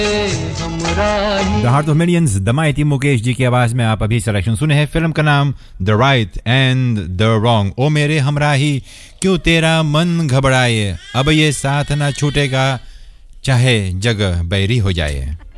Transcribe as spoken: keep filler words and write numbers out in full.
The heart of millions दमायती Mukesh ji की आवाज में आप अभी सिलेक्शन सुने हैं. फिल्म का नाम द राइट एंड द रॉन्ग. ओ मेरे हमराही क्यों तेरा मन घबराए, अब ये साथ ना छूटेगा चाहे जग बैरी हो जाए.